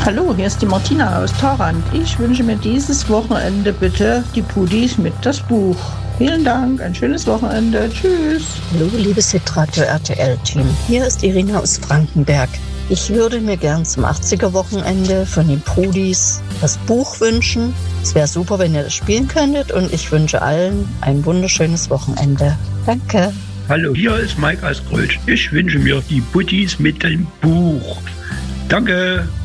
Hallo, hier ist die Martina aus Tharandt. Ich wünsche mir dieses Wochenende bitte die Pudis mit das Buch. Vielen Dank, ein schönes Wochenende. Tschüss. Hallo, liebes Hitradio RTL-Team. Hier ist Irina aus Frankenberg. Ich würde mir gern zum 80er-Wochenende von den Pudis das Buch wünschen. Es wäre super, wenn ihr das spielen könntet, und ich wünsche allen ein wunderschönes Wochenende. Danke. Hallo, hier ist Mike aus Grölsch. Ich wünsche mir die Pudis mit dem Buch. Danke.